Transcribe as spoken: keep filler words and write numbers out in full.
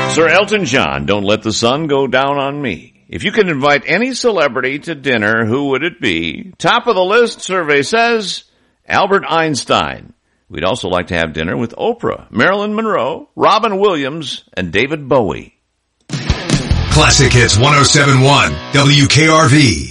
Sir Elton John, Don't Let the Sun Go Down on Me. If you could invite any celebrity to dinner, who would it be? Top of the list, survey says, Albert Einstein. We'd also like to have dinner with Oprah, Marilyn Monroe, Robin Williams, and David Bowie. Classic Hits one oh seven point one, W K R V.